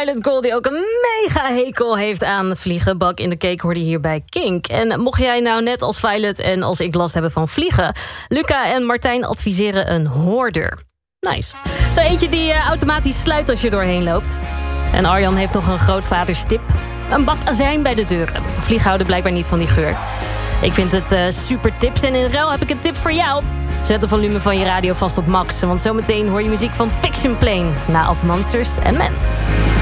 Violet Gold, die ook een mega hekel heeft aan vliegen. Bak in de cake hoorde je hier bij Kink. En mocht jij nou net als Violet en als ik last hebben van vliegen, Luca en Martijn adviseren een hoordeur. Nice. Zo eentje die automatisch sluit als je doorheen loopt. En Arjan heeft nog een grootvaders-tip. Een bak azijn bij de deuren. Vliegen houden blijkbaar niet van die geur. Ik vind het super tips en in ruil heb ik een tip voor jou. Zet het volume van je radio vast op max, want zometeen hoor je muziek van Fiction Plane na Of Monsters and Men.